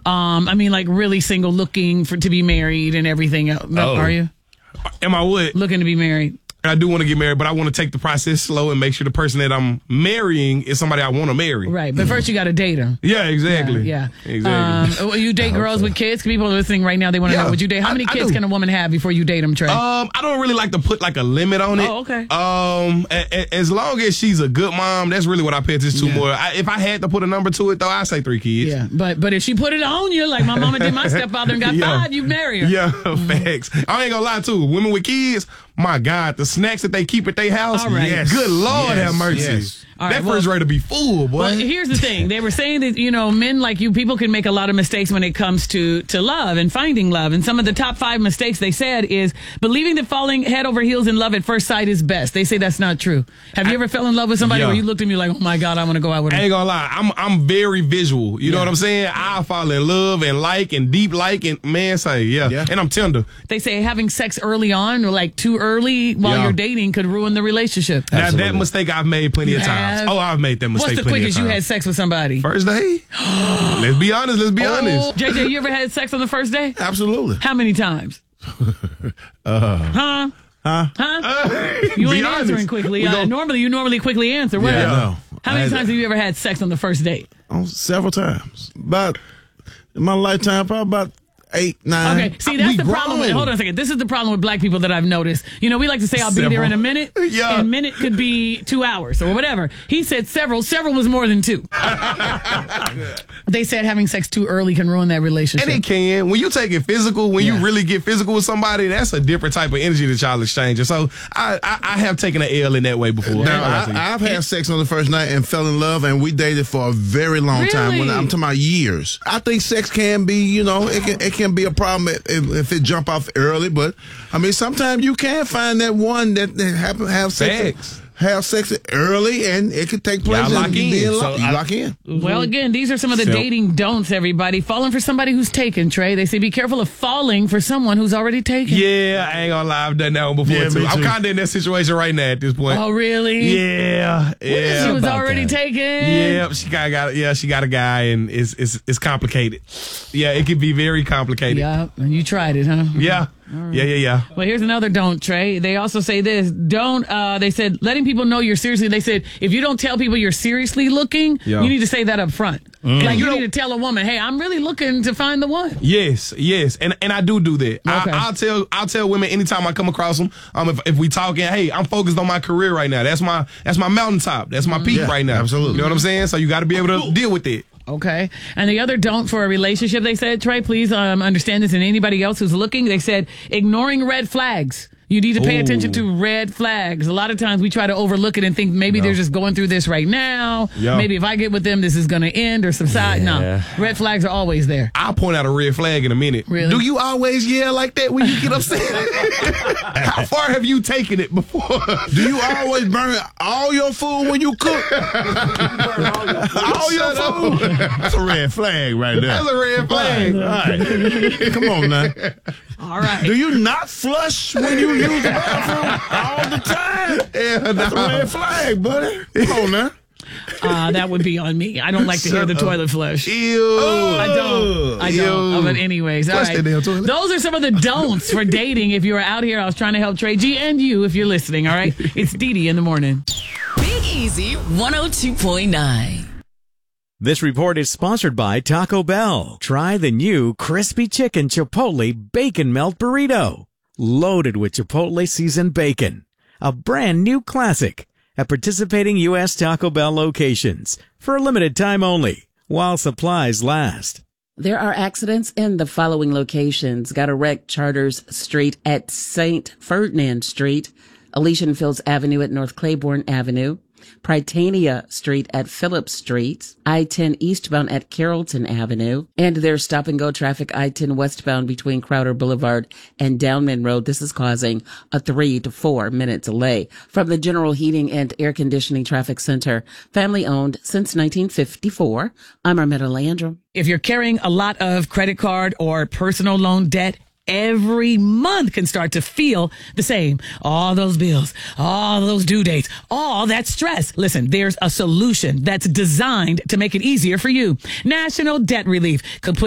I mean, like really single, looking to be married and everything else. Are you? Am I what? Looking to be married. I do want to get married, but I want to take the process slow and make sure the person that I'm marrying is somebody I want to marry. Right, but first you got to date them. Yeah, exactly. Yeah. Exactly. You date girls with kids? People are listening right now. They want to know, would you date? How many kids can a woman have before you date them, Trey? I don't really like to put like a limit on it. Oh, okay. As long as she's a good mom, that's really what I pay attention to more. If I had to put a number to it, though, I'd say 3 kids. Yeah, but if she put it on you, like my mama did my stepfather and got 5, you marry her. Yeah, facts. I ain't gonna lie, too. Women with kids, my God, the snacks that they keep at their house, good Lord have mercy. Yes. All that refrigerator be full, boy. Well, here's the thing. They were saying that, men like you, people can make a lot of mistakes when it comes to love and finding love. And some of the top 5 mistakes they said is believing that falling head over heels in love at first sight is best. They say that's not true. Have you ever fell in love with somebody where you looked at me like, oh my God, I want to go out with him? I ain't gonna lie. I'm very visual. You know what I'm saying? I fall in love and deep and man say, and I'm tender. They say having sex early on or like too early while you're dating could ruin the relationship. Now, that mistake I've made plenty of times. Oh, I've made that mistake. What's the quickest you had sex with somebody? First day. Let's be honest. JJ, you ever had sex on the first day? Absolutely. How many times? Huh? You ain't answering quickly. Normally, you quickly answer. What? No. How many times have you ever had sex on the first date? Several times. About in my lifetime, probably about 8, 9. Okay, see, that's the problem. Hold on a second. This is the problem with black people that I've noticed. We like to say, I'll be there in a minute. Yeah. And a minute could be 2 hours or whatever. He said several. Several was more than 2. They said having sex too early can ruin that relationship. And it can. When you take it physical, when you really get physical with somebody, that's a different type of energy that y'all exchanging. So I have taken an L in that way before. Now, I've had sex on the first night and fell in love, and we dated for a very long time. When I'm talking about years. I think sex can be, it can be a problem if it jump off early, but I mean, sometimes you can find that one that have sex early, and it could take place. Lock in. Well, again, these are some of the dating don'ts, everybody. Falling for somebody who's taken, Trey. They say be careful of falling for someone who's already taken. Yeah, I ain't gonna lie. I've done that one before, too. I'm kind of in that situation right now at this point. Oh, really? Yeah. She was already taken? Yeah, she got a guy, and it's complicated. Yeah, it can be very complicated. Yeah, and you tried it, huh? Yeah. Right. Yeah. Well, here's another don't, Trey. They also say this. They said, letting people know you're seriously. They said, if you don't tell people you're seriously looking, you need to say that up front. Like, you need to tell a woman, hey, I'm really looking to find the one. Yes. And I do that. Okay. I'll tell women anytime I come across them, if we talking, hey, I'm focused on my career right now. That's my mountaintop. That's my peak right now. Absolutely. You know what I'm saying? So you got to be able to deal with it. Okay. And the other don't for a relationship, they said, Trey, please understand this, and anybody else who's looking, they said, ignoring red flags. You need to pay attention to red flags. A lot of times we try to overlook it and think maybe they're just going through this right now. Yeah. Maybe if I get with them, this is going to end or subside. Yeah. No, red flags are always there. I'll point out a red flag in a minute. Really? Do you always yell like that when you get upset? How far have you taken it before? Do you always burn all your food when you cook? all your food? That's a red flag right there. That's a red flag. All right. Come on now. All right. Do you not flush when you use the bathroom all the time? Yeah, that's a red flag, buddy. Come on now. That would be on me. I don't like to hear the toilet flush. Ew. I don't. But anyways, all right. Those are some of the don'ts for dating. If you're out here, I was trying to help Trey G and you if you're listening, all right? It's Dee Dee in the morning. Big Easy 102.9. This report is sponsored by Taco Bell. Try the new Crispy Chicken Chipotle Bacon Melt Burrito. Loaded with Chipotle seasoned bacon. A brand new classic at participating U.S. Taco Bell locations for a limited time only while supplies last. There are accidents in the following locations. Got a wreck Charters Street at St. Ferdinand Street, Elysian Fields Avenue at North Claiborne Avenue, Prytania Street at Phillips Street, I-10 eastbound at Carrollton Avenue, and there's stop-and-go traffic I-10 westbound between Crowder Boulevard and Downman Road. This is causing a 3 to 4 minute delay. From the General Heating and Air Conditioning Traffic Center, family-owned since 1954, I'm Armetta Landrum. If you're carrying a lot of credit card or personal loan debt, every month can start to feel the same. All those bills, all those due dates, all that stress. Listen, there's a solution that's designed to make it easier for you. National Debt Relief could put